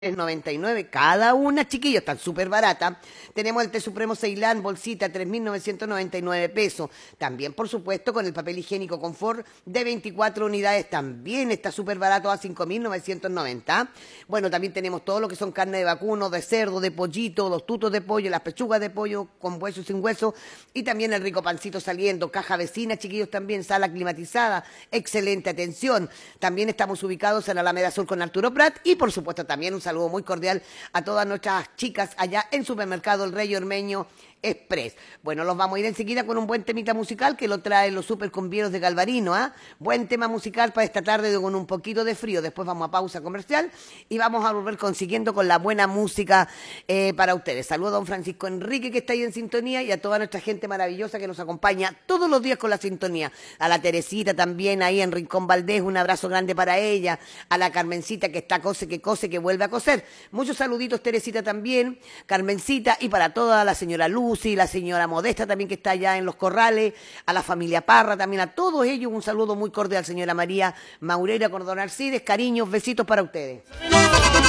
$99 cada una, chiquillos, están súper baratas. Tenemos el té supremo Ceilán, bolsita, 3.999 pesos. También, por supuesto, con el papel higiénico Confort de 24 unidades, también está súper barato a 5.990. Bueno, también tenemos todo lo que son carne de vacuno, de cerdo, de pollito, los tutos de pollo, las pechugas de pollo con hueso y sin hueso, y también el rico pancito saliendo, caja vecina, chiquillos, también sala climatizada, excelente atención. También estamos ubicados en Alameda Sur con Arturo Prat, y por supuesto también un saludo muy cordial a todas nuestras chicas allá en Supermercado El Rey Ormeño Express. Bueno, los vamos a ir enseguida con un buen temita musical que lo traen los super cumbieros de Galvarino, ¿ah? Buen tema musical para esta tarde con un poquito de frío. Después vamos a pausa comercial y vamos a volver consiguiendo con la buena música para ustedes. Saludos a don Francisco Enrique, que está ahí en sintonía, y a toda nuestra gente maravillosa que nos acompaña todos los días con la sintonía. A la Teresita también ahí en Rincón Valdés, un abrazo grande para ella. A la Carmencita, que está cose, que vuelve a coser. Muchos saluditos, Teresita también, Carmencita, y para toda la señora Lucy, la señora Modesta también, que está allá en Los Corrales, a la familia Parra también, a todos ellos un saludo muy cordial, señora María Maureira Cordón Arcides, cariños, besitos para ustedes.